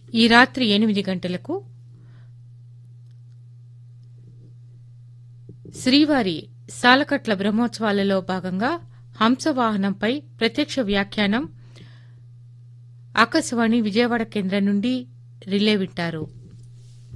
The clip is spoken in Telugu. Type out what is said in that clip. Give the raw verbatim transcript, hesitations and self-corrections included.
ఈ రాత్రి ఎనిమిది గంటలకు శ్రీవారి సాలకట్ల బ్రహ్మోత్సవాలలో భాగంగా హంసవాహనంపై ప్రత్యక్ష వ్యాఖ్యానం ఆకాశవాణి విజయవాడ కేంద్రం నుండి రిలే వింటారు.